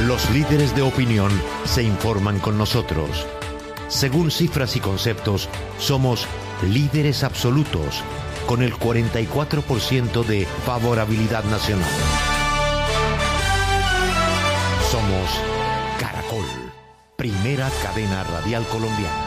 Los líderes de opinión se informan con nosotros. Según cifras y conceptos, somos líderes absolutos, con el 44% de favorabilidad nacional. Somos Caracol, primera cadena radial colombiana.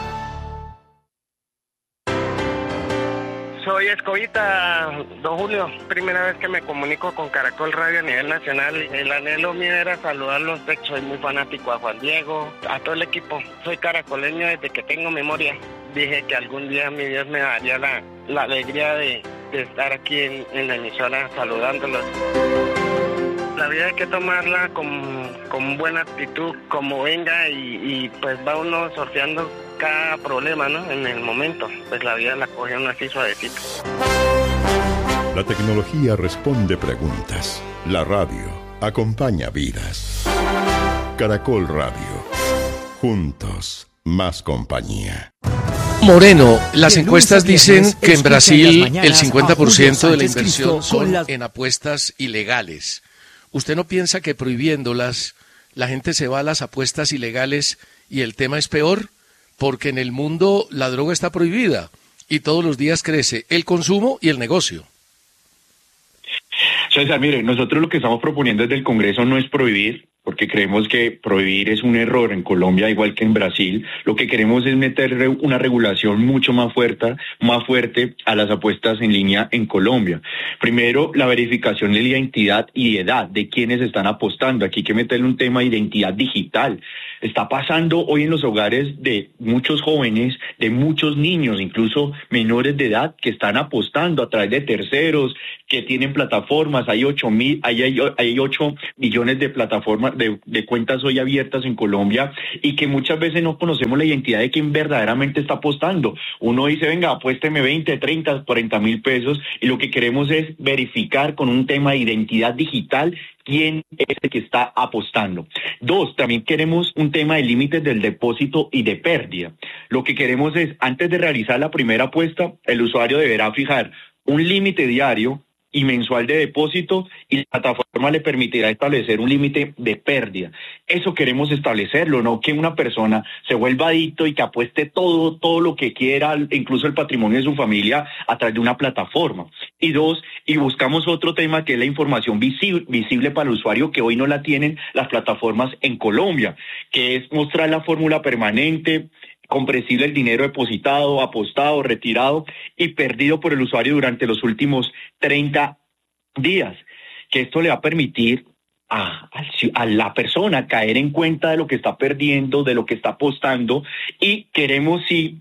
Soy Escobita, don Julio. Primera vez que me comunico con Caracol Radio a nivel nacional. El anhelo mío era saludarlos. Soy muy fanático a Juan Diego, a todo el equipo. Soy caracoleño desde que tengo memoria. Dije que algún día mi Dios me daría la alegría de estar aquí en la emisora saludándolos. La vida hay que tomarla con buena actitud, como venga, y pues va uno sorteando cada problema, ¿no? En el momento, pues la vida la coge uno así suavecito. La tecnología responde preguntas. La radio acompaña vidas. Caracol Radio. Juntos, más compañía. Moreno, las encuestas dicen que en Brasil el 50% de la inversión son en apuestas ilegales. ¿Usted no piensa que prohibiéndolas la gente se va a las apuestas ilegales y el tema es peor? Porque en el mundo la droga está prohibida y todos los días crece el consumo y el negocio. César, mire, nosotros lo que estamos proponiendo desde el Congreso no es prohibir, porque creemos que prohibir es un error en Colombia, igual que en Brasil. Lo que queremos es meter una regulación mucho más fuerte a las apuestas en línea en Colombia. Primero, la verificación de la identidad y edad de quienes están apostando. Aquí hay que meterle un tema de identidad digital. Está pasando hoy en los hogares de muchos jóvenes, de muchos niños, incluso menores de edad, que están apostando a través de terceros, que tienen plataformas. Hay 8 millones de plataformas, de cuentas hoy abiertas en Colombia, y que muchas veces no conocemos la identidad de quien verdaderamente está apostando. Uno dice, venga, apuésteme 20, 30, 40 mil pesos, y lo que queremos es verificar con un tema de identidad digital quién es el que está apostando. 2, también queremos un tema de límites del depósito y de pérdida. Lo que queremos es, antes de realizar la primera apuesta, el usuario deberá fijar un límite diario y mensual de depósito, y la plataforma le permitirá establecer un límite de pérdida. Eso queremos establecerlo, no que una persona se vuelva adicto y que apueste todo lo que quiera, incluso el patrimonio de su familia, a través de una plataforma. Y 2, y buscamos otro tema que es la información visible para el usuario, que hoy no la tienen las plataformas en Colombia, que es mostrar la fórmula permanente, comprensible el dinero depositado, apostado, retirado y perdido por el usuario durante los últimos 30 días, que esto le va a permitir a la persona caer en cuenta de lo que está perdiendo, de lo que está apostando. Y queremos, sí,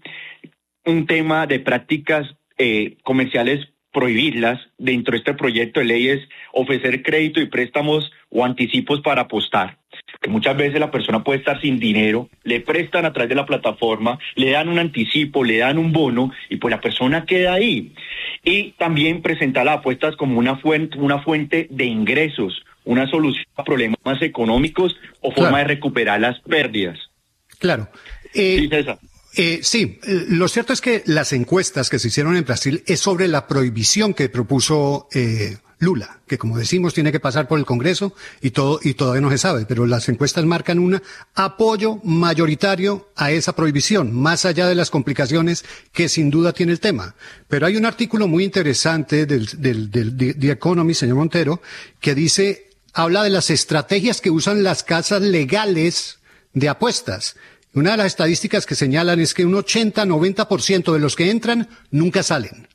un tema de prácticas comerciales, prohibirlas. Dentro de este proyecto de ley es ofrecer crédito y préstamos o anticipos para apostar, que muchas veces la persona puede estar sin dinero, le prestan a través de la plataforma, le dan un anticipo, le dan un bono, y pues la persona queda ahí. Y también presentar las apuestas como una fuente de ingresos, una solución a problemas económicos o forma de recuperar las pérdidas. Claro. Sí, César. Sí, lo cierto es que las encuestas que se hicieron en Brasil es sobre la prohibición que propuso Lula, que como decimos tiene que pasar por el Congreso y todavía no se sabe, pero las encuestas marcan un apoyo mayoritario a esa prohibición, más allá de las complicaciones que sin duda tiene el tema. Pero hay un artículo muy interesante del The Economist, señor Montero, que habla de las estrategias que usan las casas legales de apuestas. Una de las estadísticas que señalan es que un 80-90% de los que entran nunca salen.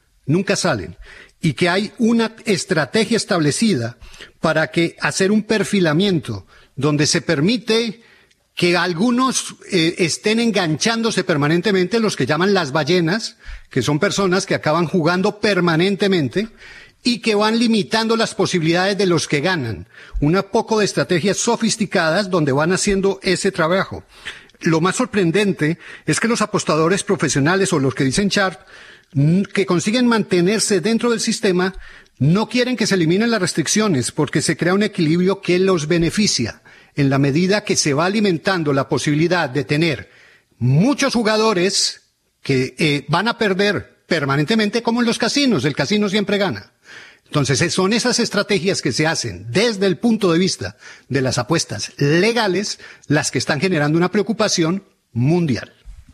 Y que hay una estrategia establecida para hacer un perfilamiento donde se permite que algunos estén enganchándose permanentemente, los que llaman las ballenas, que son personas que acaban jugando permanentemente y que van limitando las posibilidades de los que ganan. Un poco de estrategias sofisticadas donde van haciendo ese trabajo. Lo más sorprendente es que los apostadores profesionales, o los que dicen sharp, que consiguen mantenerse dentro del sistema, no quieren que se eliminen las restricciones porque se crea un equilibrio que los beneficia en la medida que se va alimentando la posibilidad de tener muchos jugadores que van a perder permanentemente, como en los casinos. El casino siempre gana. Entonces, son esas estrategias que se hacen desde el punto de vista de las apuestas legales las que están generando una preocupación mundial.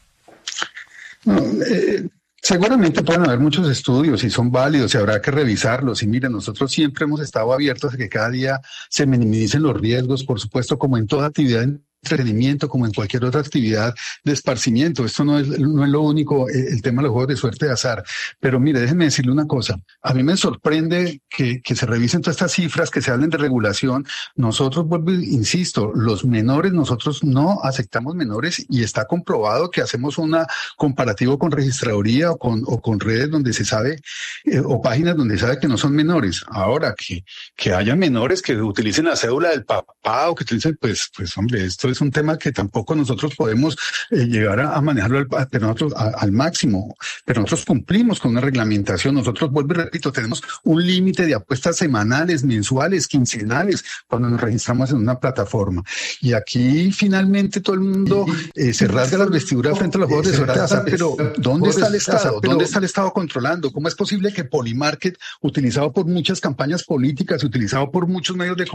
Seguramente pueden haber muchos estudios y son válidos y habrá que revisarlos. Y miren, nosotros siempre hemos estado abiertos a que cada día se minimicen los riesgos, por supuesto, como en toda actividad entretenimiento, como en cualquier otra actividad de esparcimiento. Esto no es lo único, el tema de los juegos de suerte de azar. Pero mire, déjenme decirle una cosa. A mí me sorprende que se revisen todas estas cifras, que se hablen de regulación. Nosotros, vuelvo, insisto, los menores, nosotros no aceptamos menores y está comprobado que hacemos una comparativo con registraduría o con redes donde se sabe, o páginas donde se sabe que no son menores. Ahora, que haya menores que utilicen la cédula del papá o que utilicen, pues hombre, esto es un tema que tampoco nosotros podemos llegar a manejarlo al máximo, pero nosotros cumplimos con una reglamentación. Nosotros, vuelvo y repito, tenemos un límite de apuestas semanales, mensuales, quincenales, cuando nos registramos en una plataforma. Y aquí finalmente todo el mundo se rasga las vestiduras frente a los juegos de suerte de azar, pero ¿dónde está el Estado? ¿Dónde está el Estado controlando? ¿Cómo es posible que Polymarket, utilizado por muchas campañas políticas, utilizado por muchos medios de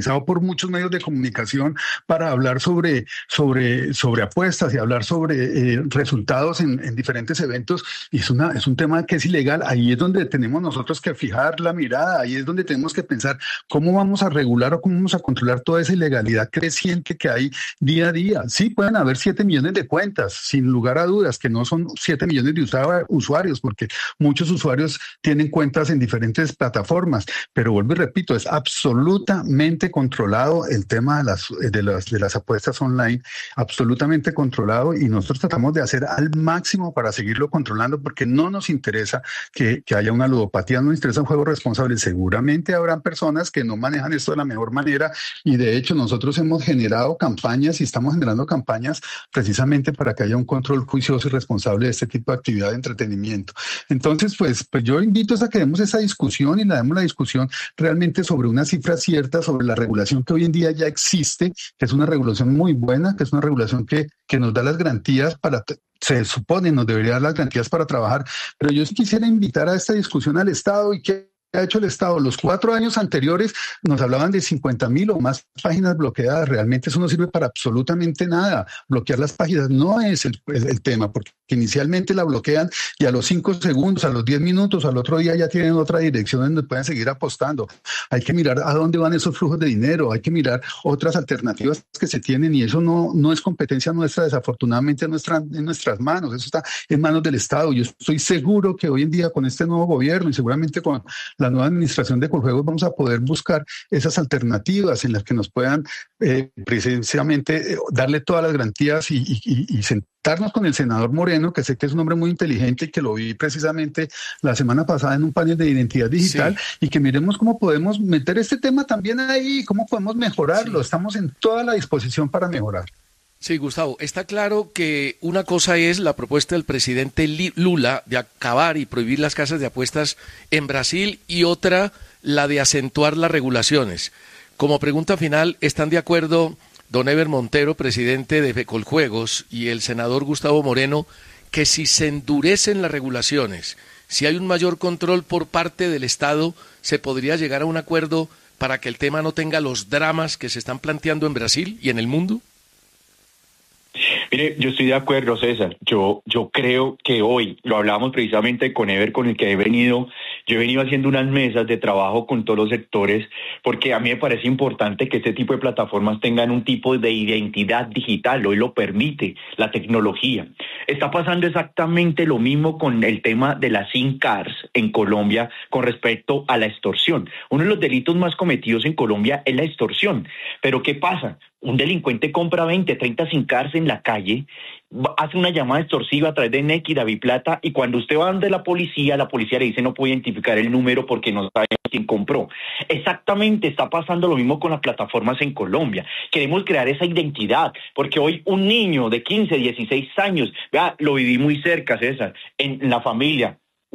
comunicación para hablar sobre apuestas y hablar sobre resultados en diferentes eventos, y es un tema que es ilegal? Ahí es donde tenemos nosotros que fijar la mirada, ahí es donde tenemos que pensar cómo vamos a regular o cómo vamos a controlar toda esa ilegalidad creciente que hay día a día. Sí, pueden haber 7 millones de cuentas, sin lugar a dudas, que no son 7 millones de usuarios, porque muchos usuarios tienen cuentas en diferentes plataformas, pero vuelvo y repito, es absolutamente controlado el tema de las apuestas online, absolutamente controlado, y nosotros tratamos de hacer al máximo para seguirlo controlando, porque no nos interesa que haya una ludopatía, no nos interesa un juego responsable. Seguramente habrán personas que no manejan esto de la mejor manera, y de hecho nosotros hemos generado campañas y estamos generando campañas precisamente para que haya un control juicioso y responsable de este tipo de actividad de entretenimiento. Entonces, pues yo invito a que demos esa discusión y demos la discusión realmente sobre una cifra cierta, sobre la regulación que hoy en día ya existe, que es una regulación muy buena, que es una regulación que nos da las garantías se supone nos debería dar las garantías para trabajar, pero yo quisiera invitar a esta discusión al Estado. ¿Y qué ha hecho el Estado? Los 4 años anteriores nos hablaban de 50.000 o más páginas bloqueadas. Realmente eso no sirve para absolutamente nada. Bloquear las páginas no es el tema, porque inicialmente la bloquean y a los 5 segundos, a los 10 minutos, al otro día ya tienen otra dirección donde pueden seguir apostando. Hay que mirar a dónde van esos flujos de dinero, hay que mirar otras alternativas que se tienen, y eso no es competencia nuestra, desafortunadamente en nuestras manos. Eso está en manos del Estado. Yo estoy seguro que hoy en día con este nuevo gobierno y seguramente con la nueva administración de Coljuegos vamos a poder buscar esas alternativas en las que nos puedan precisamente darle todas las garantías y sentarnos con el senador Moreno, que sé que es un hombre muy inteligente y que lo vi precisamente la semana pasada en un panel de identidad digital, sí, y que miremos cómo podemos meter este tema también ahí, cómo podemos mejorarlo. Sí. Estamos en toda la disposición para mejorar. Sí, Gustavo, está claro que una cosa es la propuesta del presidente Lula de acabar y prohibir las casas de apuestas en Brasil, y otra la de acentuar las regulaciones. Como pregunta final, ¿están de acuerdo don Ever Montero, presidente de Coljuegos, y el senador Gustavo Moreno, que si se endurecen las regulaciones, si hay un mayor control por parte del Estado, se podría llegar a un acuerdo para que el tema no tenga los dramas que se están planteando en Brasil y en el mundo? Mire, yo estoy de acuerdo, César. Yo creo que hoy, lo hablábamos precisamente con Ever, con el que yo he venido haciendo unas mesas de trabajo con todos los sectores, porque a mí me parece importante que este tipo de plataformas tengan un tipo de identidad digital. Hoy lo permite la tecnología. Está pasando exactamente lo mismo con el tema de las SIM cards en Colombia con respecto a la extorsión. Uno de los delitos más cometidos en Colombia es la extorsión. Pero ¿qué pasa? Un delincuente compra 20, 30 SIM cards en la calle, hace una llamada extorsiva a través de NEC y Daviplata, y cuando usted va donde la policía le dice no puede identificar el número porque no sabe quién compró. Exactamente está pasando lo mismo con las plataformas en Colombia. Queremos crear esa identidad, porque hoy un niño de 15, 16 años, vea, lo viví muy cerca, César, en la familia.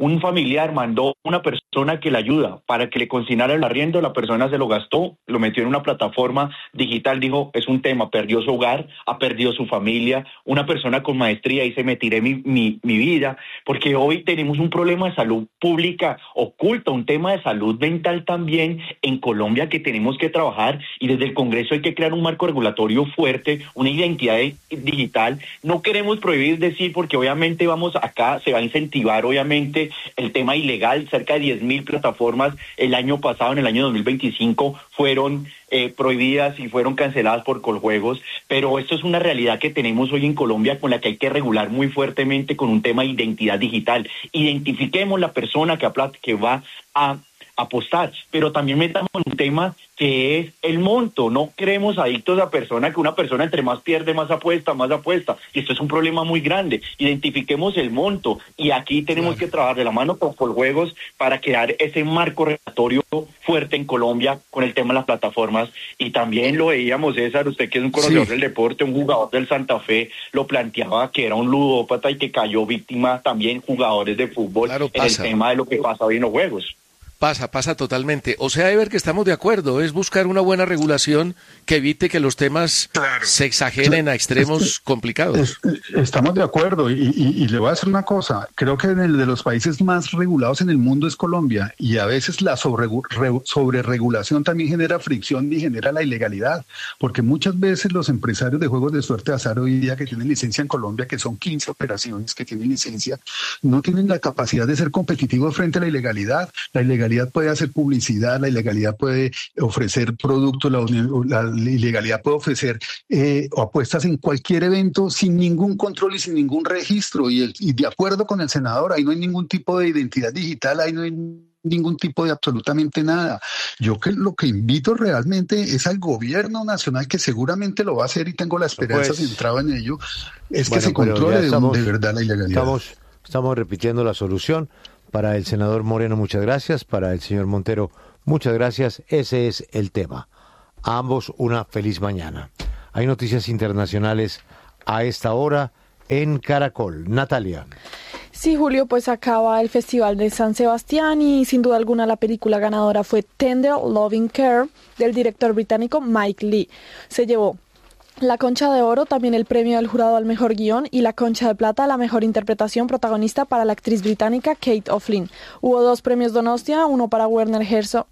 un familiar mandó una persona que le ayuda para que le consignara el arriendo, la persona se lo gastó, lo metió en una plataforma digital, dijo, es un tema, perdió su hogar, ha perdido su familia, una persona con maestría dice, me tiré mi vida, porque hoy tenemos un problema de salud pública oculta, un tema de salud mental también en Colombia que tenemos que trabajar, y desde el Congreso hay que crear un marco regulatorio fuerte, una identidad digital. No queremos prohibir decir, porque obviamente se va a incentivar obviamente el tema ilegal. Cerca de 10.000 plataformas el año pasado, en el año 2025, fueron prohibidas y fueron canceladas por Coljuegos, pero esto es una realidad que tenemos hoy en Colombia con la que hay que regular muy fuertemente con un tema de identidad digital. Identifiquemos la persona que va a apostar, pero también metamos un tema que es el monto. No creemos adictos a que una persona entre más pierde, más apuesta, y esto es un problema muy grande. Identifiquemos el monto, y aquí tenemos que trabajar de la mano con Coljuegos para crear ese marco regulatorio fuerte en Colombia con el tema de las plataformas. Y también lo veíamos, César, usted que es un conocedor del deporte, un jugador del Santa Fe lo planteaba, que era un ludópata y que cayó víctima también jugadores de fútbol en el tema de lo que pasa hoy en los juegos. Pasa totalmente. O sea, Ever, que estamos de acuerdo, es buscar una buena regulación que evite que los temas se exageren a extremos complicados. Estamos de acuerdo, y le voy a decir una cosa, creo que el de los países más regulados en el mundo es Colombia, y a veces la sobreregulación también genera fricción y genera la ilegalidad, porque muchas veces los empresarios de juegos de suerte de azar hoy día que tienen licencia en Colombia, que son 15 operaciones que tienen licencia, no tienen la capacidad de ser competitivos frente a la ilegalidad. La ilegalidad puede hacer publicidad, la ilegalidad puede ofrecer productos, la ilegalidad puede ofrecer apuestas en cualquier evento sin ningún control y sin ningún registro. Y de acuerdo con el senador, ahí no hay ningún tipo de identidad digital, ahí no hay ningún tipo de absolutamente nada. Yo lo que invito realmente es al gobierno nacional, que seguramente lo va a hacer y tengo la esperanza centrada en ello, es que se controle de verdad la ilegalidad. Estamos repitiendo la solución. Para el senador Moreno, muchas gracias. Para el señor Montero, muchas gracias. Ese es el tema. A ambos una feliz mañana. Hay noticias internacionales a esta hora en Caracol. Natalia. Sí, Julio, pues acaba el Festival de San Sebastián y sin duda alguna la película ganadora fue Tender Loving Care del director británico Mike Leigh. Se llevó la Concha de Oro, también el premio del jurado al mejor guión, y la Concha de Plata a la mejor interpretación protagonista para la actriz británica Kate O'Flynn. Hubo 2 premios Donostia, uno para Werner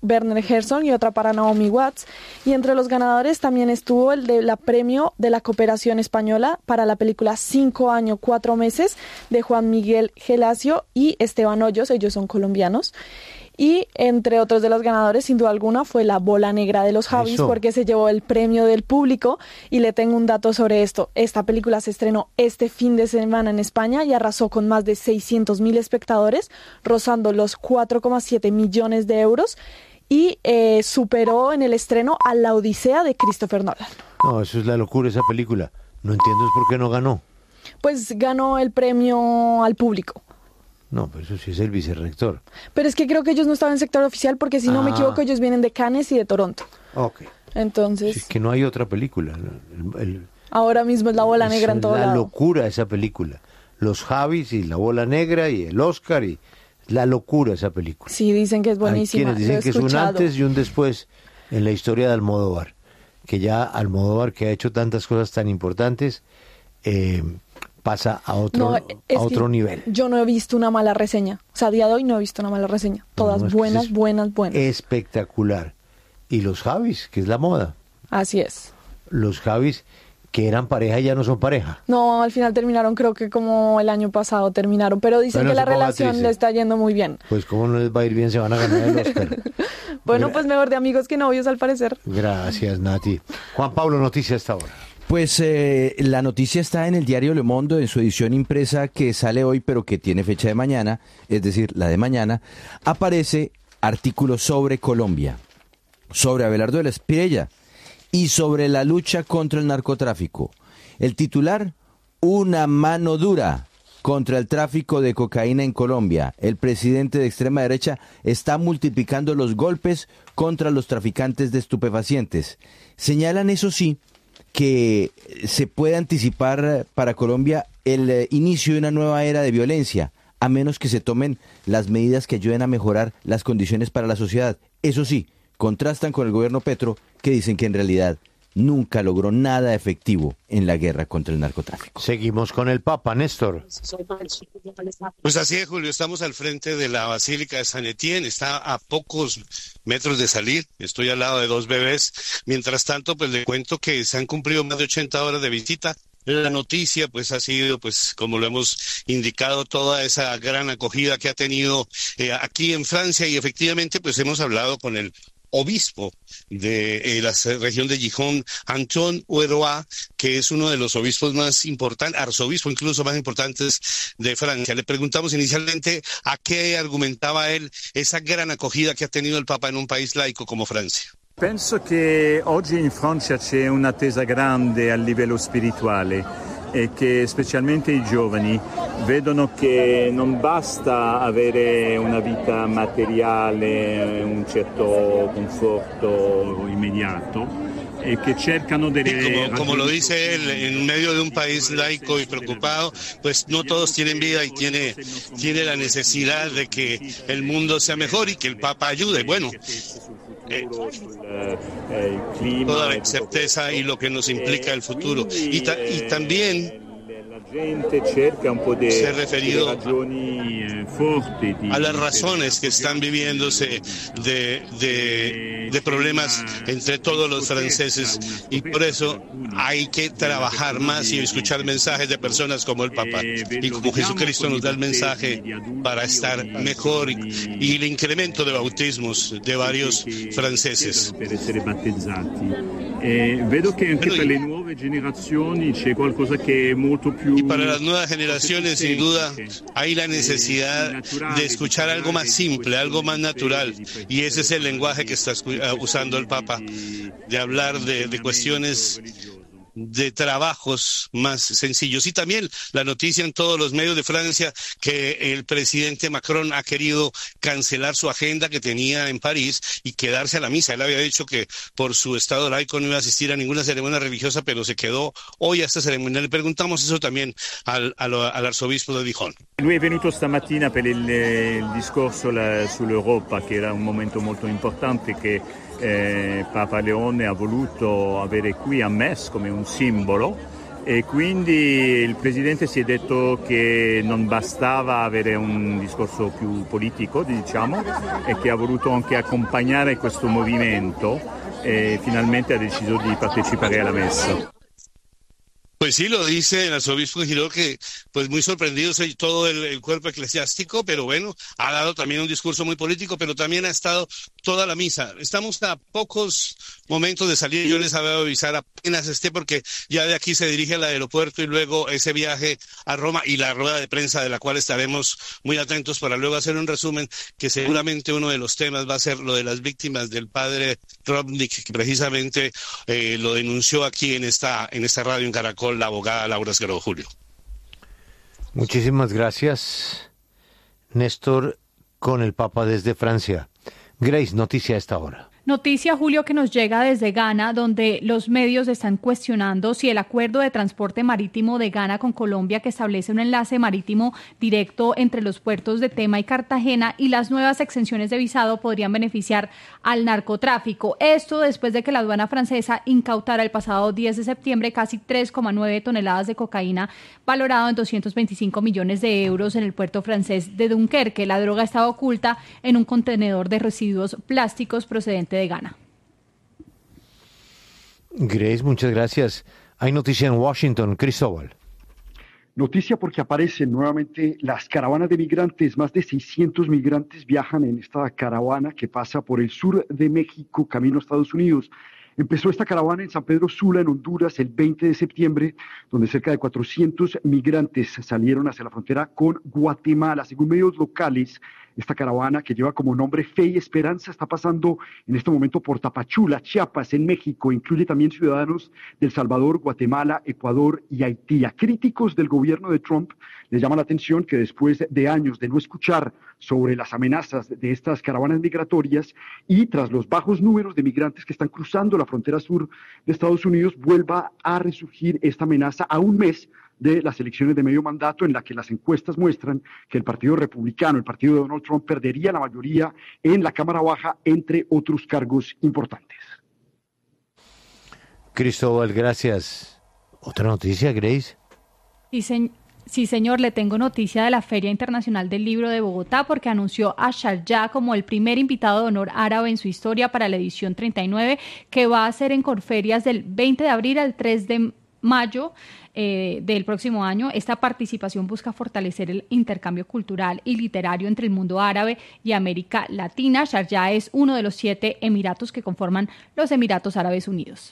Herzog y otra para Naomi Watts. Y entre los ganadores también estuvo el de la premio de la Cooperación Española para la película 5 años, 4 meses de Juan Miguel Gelasio y Esteban Hoyos, ellos son colombianos. Y entre otros de los ganadores, sin duda alguna, fue La Bola Negra de los Javis, porque se llevó el premio del público. Y le tengo un dato sobre esto. Esta película se estrenó este fin de semana en España y arrasó con más de 600.000 espectadores, rozando los 4,7 millones de euros. Y superó en el estreno a La Odisea de Christopher Nolan. No, eso es la locura, esa película. No entiendo por qué no ganó. Pues ganó el premio al público. No, pero eso sí es el vicerrector. Pero es que creo que ellos no estaban en sector oficial porque si no me equivoco ellos vienen de Cannes y de Toronto. Ok. Entonces... Es que no hay otra película. Ahora mismo es La Bola Negra en todo lado. Es la locura esa película. Los Javis y La Bola Negra y el Oscar y la locura esa película. Sí, dicen que es buenísima. Hay quienes dicen que es un antes y un después en la historia de Almodóvar. Que ya Almodóvar, que ha hecho tantas cosas tan importantes, pasa a otro nivel. Yo no he visto una mala reseña. O sea, a día de hoy no he visto una mala reseña. Todas buenas. Espectacular. Y los Javis, que es la moda. Así es. Los Javis, que eran pareja y ya no son pareja. No, al final terminaron, creo que como el año pasado terminaron. Pero dicen que la relación le está yendo muy bien. Pues cómo no les va a ir bien, se van a ganar el Oscar. Bueno, pues mejor de amigos que novios al parecer. Gracias, Nati. Juan Pablo, noticia hasta ahora. Pues la noticia está en el diario Le Monde, en su edición impresa que sale hoy, pero que tiene fecha de mañana, es decir, la de mañana. Aparece artículos sobre Colombia, sobre Abelardo de la Espriella y sobre la lucha contra el narcotráfico. El titular, una mano dura contra el tráfico de cocaína en Colombia. El presidente de extrema derecha está multiplicando los golpes contra los traficantes de estupefacientes. Señalan, eso sí, que se puede anticipar para Colombia el inicio de una nueva era de violencia. a menos que se tomen las medidas que ayuden a mejorar las condiciones para la sociedad. Eso sí, contrastan con el gobierno Petro, que dicen que en realidad nunca logró nada efectivo en la guerra contra el narcotráfico. Seguimos con el Papa, Néstor. Pues así es, Julio, estamos al frente de la Basílica de San Etienne, está a pocos metros de salir, estoy al lado de 2 bebés. Mientras tanto, pues le cuento que se han cumplido más de 80 horas de visita. La noticia pues ha sido, pues como lo hemos indicado, toda esa gran acogida que ha tenido aquí en Francia, y efectivamente pues hemos hablado con el obispo de la región de Gijón, Antoine Hueroa, que es uno de los obispos más importantes, arzobispo incluso más importantes de Francia. Le preguntamos inicialmente a qué argumentaba él esa gran acogida que ha tenido el Papa en un país laico como Francia. Penso che oggi in Francia c'è un'attesa grande a livello spirituale e che specialmente i giovani vedono che non basta avere una vita materiale, un certo conforto immediato e che cercano delle... Como lo dice él, en medio de un país laico y preocupado, pues no todos tienen vida y tiene la necesidad de que el mundo sea mejor y que el Papa ayude. Bueno, toda la certeza y lo que nos implica el futuro. Y también se ha referido a las razones que están viviéndose de problemas entre todos los franceses, y por eso hay que trabajar más y escuchar mensajes de personas como el Papa, y como Jesucristo nos da el mensaje para estar mejor, y el incremento de bautismos de varios franceses. Vedo che anche per le nuove generazioni c'è qualcosa che è molto più... Y para las nuevas generaciones, sin duda, hay la necesidad de escuchar algo más simple, algo más natural, y ese es el lenguaje que está usando el Papa, de hablar de cuestiones, de trabajos más sencillos. Y también la noticia en todos los medios de Francia que el presidente Macron ha querido cancelar su agenda que tenía en París y quedarse a la misa. Él había dicho que por su estado laico no iba a asistir a ninguna ceremonia religiosa, pero se quedó hoy a esta ceremonia. Le preguntamos eso también al arzobispo de Dijon. Lui è venuto stamattina per il discorso sull'Europa, che era un momento molto importante che Papa Leone ha voluto avere qui a Metz come un simbolo, e quindi il Presidente si è detto che non bastava avere un discorso più politico, diciamo, e che ha voluto anche accompagnare questo movimento, e finalmente ha deciso di partecipare alla messa. Pues sí, lo dice el arzobispo de Girón, que pues muy sorprendido soy todo el cuerpo eclesiástico, pero bueno, ha dado también un discurso muy político, pero también ha estado toda la misa. Estamos a pocos momentos de salir, yo les había avisar apenas porque ya de aquí se dirige al aeropuerto y luego ese viaje a Roma y la rueda de prensa, de la cual estaremos muy atentos para luego hacer un resumen, que seguramente uno de los temas va a ser lo de las víctimas del padre Tropnik, que precisamente lo denunció aquí en esta radio en Caracol la abogada Laura Esguerro. Julio. Muchísimas gracias, Néstor, con el Papa desde Francia. Grace, noticia a esta hora. Noticia, Julio, que nos llega desde Ghana, donde los medios están cuestionando si el acuerdo de transporte marítimo de Ghana con Colombia, que establece un enlace marítimo directo entre los puertos de Tema y Cartagena, y las nuevas exenciones de visado podrían beneficiar al narcotráfico. Esto después de que la aduana francesa incautara el pasado 10 de septiembre casi 3,9 toneladas de cocaína, valorado en 225 millones de euros en el puerto francés de Dunkerque. La droga estaba oculta en un contenedor de residuos plásticos procedente de Ghana. Grace, muchas gracias. Hay noticia en Washington, Cristóbal. Noticia porque aparecen nuevamente las caravanas de migrantes. Más de 600 migrantes viajan en esta caravana que pasa por el sur de México, camino a Estados Unidos. Empezó esta caravana en San Pedro Sula, en Honduras, el 20 de septiembre, donde cerca de 400 migrantes salieron hacia la frontera con Guatemala. Según medios locales, esta caravana, que lleva como nombre Fe y Esperanza, está pasando en este momento por Tapachula, Chiapas, en México. Incluye también ciudadanos de El Salvador, Guatemala, Ecuador y Haití. A críticos del gobierno de Trump les llama la atención que después de años de no escuchar sobre las amenazas de estas caravanas migratorias y tras los bajos números de migrantes que están cruzando la frontera sur de Estados Unidos, vuelva a resurgir esta amenaza a un mes de las elecciones de medio mandato, en la que las encuestas muestran que el Partido Republicano, el partido de Donald Trump, perdería la mayoría en la Cámara Baja, entre otros cargos importantes. Cristóbal, gracias. ¿Otra noticia, Grace? Sí, señor, le tengo noticia de la Feria Internacional del Libro de Bogotá, porque anunció a Sharjah como el primer invitado de honor árabe en su historia para la edición 39, que va a ser en Corferias del 20 de abril al 3 de mayo del próximo año. Esta participación busca fortalecer el intercambio cultural y literario entre el mundo árabe y América Latina. Sharjah es uno de los 7 emiratos que conforman los Emiratos Árabes Unidos.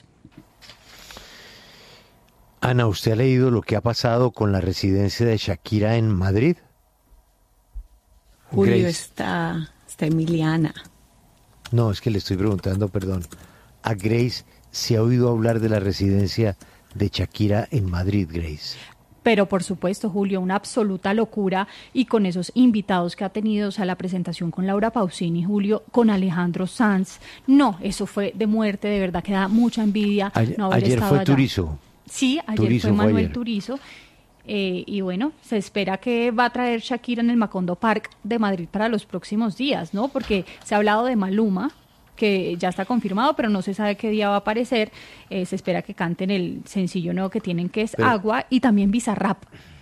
Ana, ¿usted ha leído lo que ha pasado con la residencia de Shakira en Madrid? Julio, Grace. está Emiliana. No, es que le estoy preguntando, perdón, a Grace si ha oído hablar de la residencia de Shakira en Madrid, Grace. Pero por supuesto, Julio, una absoluta locura, y con esos invitados que ha tenido, o sea, la presentación con Laura Pausini, Julio, con Alejandro Sanz. No, eso fue de muerte, de verdad que da mucha envidia no haber Ayer estado fue allá. Turizo. Sí, ayer Turizo fue Manuel ayer. Turizo. Y bueno, se espera que va a traer Shakira en el Macondo Park de Madrid para los próximos días, ¿no? Porque se ha hablado de Maluma, que ya está confirmado, pero no se sabe qué día va a aparecer. Se espera que canten el sencillo nuevo que tienen, que es Agua, y también Bizarrap.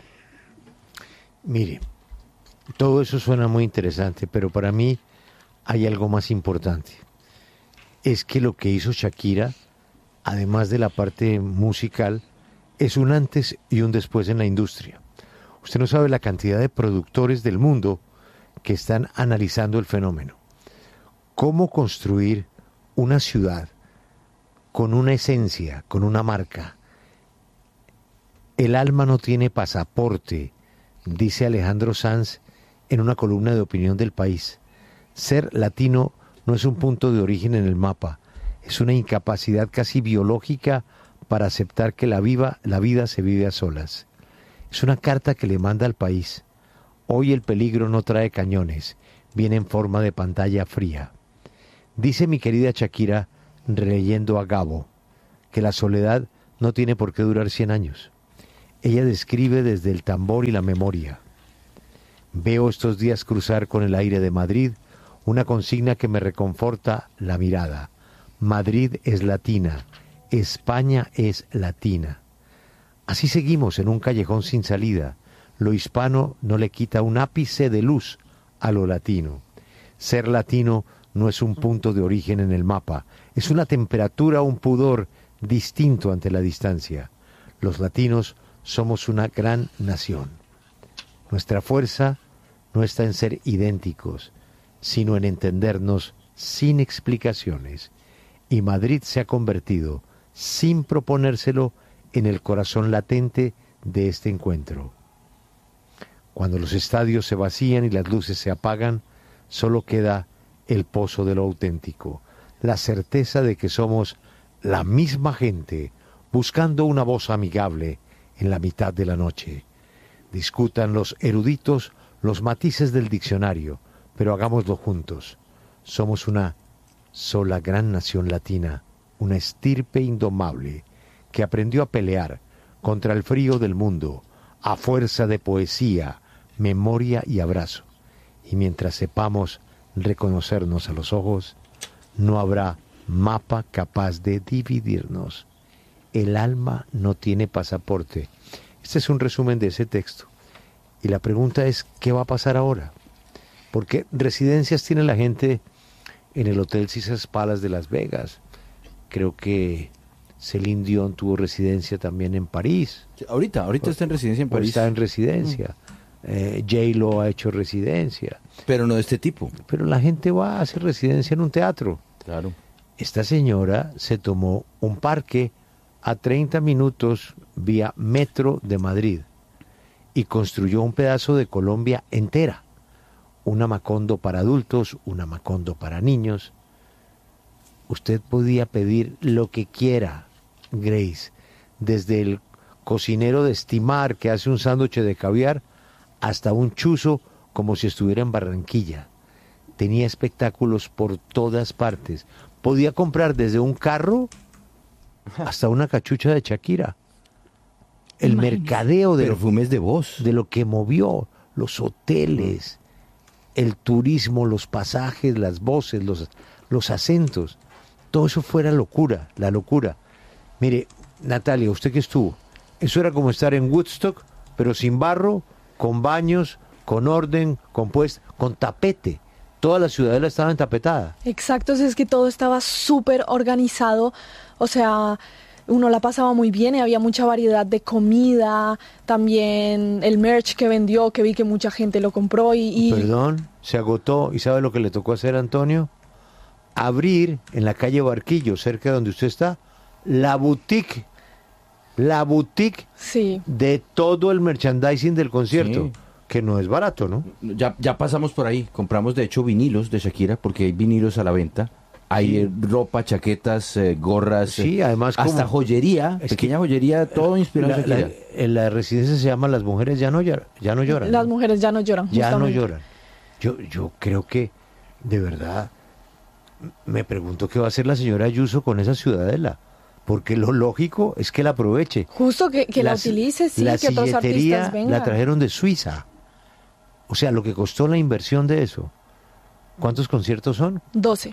Mire, todo eso suena muy interesante, pero para mí hay algo más importante. Es que lo que hizo Shakira, además de la parte musical, es un antes y un después en la industria. Usted no sabe la cantidad de productores del mundo que están analizando el fenómeno. ¿Cómo construir una ciudad con una esencia, con una marca? El alma no tiene pasaporte, dice Alejandro Sanz en una columna de opinión del País. Ser latino no es un punto de origen en el mapa, es una incapacidad casi biológica para aceptar que la vida se vive a solas. Es una carta que le manda al país. Hoy el peligro no trae cañones, viene en forma de pantalla fría. Dice mi querida Shakira, releyendo a Gabo, que la soledad no tiene por qué durar 100 años. Ella describe desde el tambor y la memoria. Veo estos días cruzar con el aire de Madrid una consigna que me reconforta la mirada. Madrid es latina, España es latina. Así seguimos en un callejón sin salida. Lo hispano no le quita un ápice de luz a lo latino. Ser latino no es un punto de origen en el mapa, es una temperatura, un pudor distinto ante la distancia. Los latinos somos una gran nación. Nuestra fuerza no está en ser idénticos, sino en entendernos sin explicaciones. Y Madrid se ha convertido, sin proponérselo, en el corazón latente de este encuentro. Cuando los estadios se vacían y las luces se apagan, solo queda el pozo de lo auténtico, la certeza de que somos la misma gente, buscando una voz amigable en la mitad de la noche. Discutan los eruditos los matices del diccionario, pero hagámoslo juntos. Somos una sola gran nación latina, una estirpe indomable que aprendió a pelear contra el frío del mundo a fuerza de poesía, memoria y abrazo. Y mientras sepamos reconocernos a los ojos, no habrá mapa capaz de dividirnos. El alma no tiene pasaporte. Este es un resumen de ese texto. Y la pregunta es, ¿qué va a pasar ahora? Porque residencias tiene la gente en el Hotel Caesars Palace de Las Vegas. Creo que Celine Dion tuvo residencia también en París. Ahorita está en residencia en París. Está en residencia. J-Lo ha hecho residencia. Pero no de este tipo. Pero la gente va a hacer residencia en un teatro. Claro. Esta señora se tomó un parque a 30 minutos vía metro de Madrid y construyó un pedazo de Colombia entera. Una Macondo para adultos, una Macondo para niños. Usted podía pedir lo que quiera, Grace, desde el cocinero de Estimar que hace un sándwich de caviar hasta un chuzo como si estuviera en Barranquilla. Tenía espectáculos por todas partes. Podía comprar desde un carro hasta una cachucha de Shakira. el mercadeo de perfumes de voz, de lo que movió, los hoteles, el turismo, los pasajes, las voces, los acentos, todo eso fue la locura. Mire, Natalia, usted que estuvo, eso era como estar en Woodstock, pero sin barro, con baños, con orden, con tapete. Toda la ciudadela estaba entapetada. Exacto, es que todo estaba súper organizado, o sea, uno la pasaba muy bien y había mucha variedad de comida, también el merch que vendió, que vi que mucha gente lo compró y... Perdón, se agotó, ¿y sabe lo que le tocó hacer a Antonio? Abrir en la calle Barquillo, cerca de donde usted está, la boutique sí, de todo el merchandising del concierto. Sí. Que no es barato, ¿no? Ya pasamos por ahí, compramos de hecho vinilos de Shakira, porque hay vinilos a la venta. Hay ropa, chaquetas, gorras, sí, además hasta joyería, pequeña joyería, todo inspirado en Shakira. En la residencia se llama Las mujeres ya no lloran. Las mujeres ya no lloran. Ya justamente. no lloran. Yo creo que, de verdad, me pregunto qué va a hacer la señora Ayuso con esa ciudadela. Porque lo lógico es que la aproveche. Justo que la utilice, sí, que otros artistas vengan. La trajeron de Suiza. O sea, lo que costó la inversión de eso. ¿Cuántos conciertos son? 12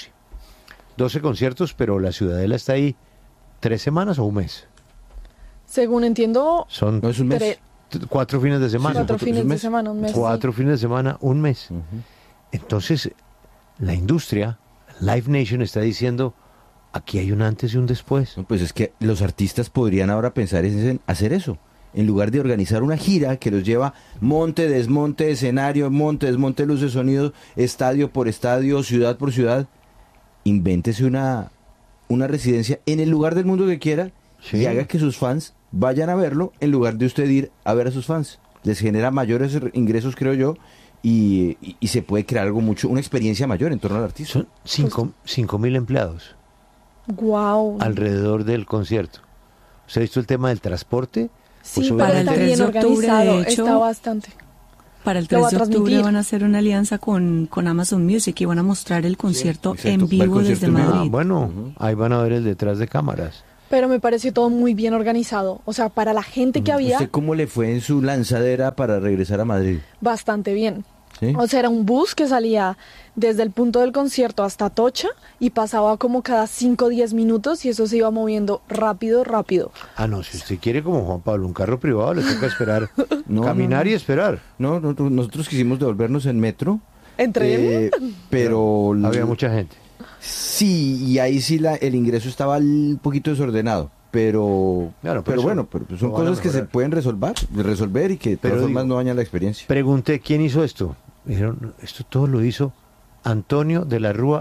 conciertos, pero la ciudadela está ahí 3 semanas o un mes. Según entiendo... No es un mes. 4 fines de semana. 4 fines de semana, un mes. 4 fines de semana, un mes. Entonces, la industria, Live Nation está diciendo, aquí hay un antes y un después. No, pues es que los artistas podrían ahora pensar en hacer eso. En lugar de organizar una gira que los lleva monte, desmonte, escenario, monte, desmonte, luces, sonido, estadio por estadio, ciudad por ciudad, invéntese una residencia en el lugar del mundo que quiera y haga que sus fans vayan a verlo en lugar de usted ir a ver a sus fans. Les genera mayores ingresos, creo yo, y se puede crear una experiencia mayor en torno al artista. Son 5.000 empleados. Wow. Alrededor del concierto. ¿Usted ha visto el tema del transporte? Sí, Pues para el 3 de octubre, de hecho, está bastante. Para el 3 de octubre van a hacer una alianza con Amazon Music y van a mostrar el concierto en vivo desde Madrid. Bueno, ahí van a ver el detrás de cámaras. Pero me pareció todo muy bien organizado. O sea, para la gente que había... ¿Usted cómo le fue en su lanzadera para regresar a Madrid? Bastante bien. ¿Sí? O sea, era un bus que salía desde el punto del concierto hasta Atocha y pasaba como cada 5 o 10 minutos y eso se iba moviendo rápido. Ah, no, si usted quiere como Juan Pablo, un carro privado, le toca esperar, caminar y esperar. No, nosotros quisimos devolvernos en metro. ¿En tren? Pero... había mucha gente. Sí, y ahí sí el ingreso estaba un poquito desordenado. Pero bueno, son cosas que se pueden resolver y que de todas formas no dañan la experiencia. Pregunté quién hizo esto. Me dijeron, esto todo lo hizo Antonio de la Rúa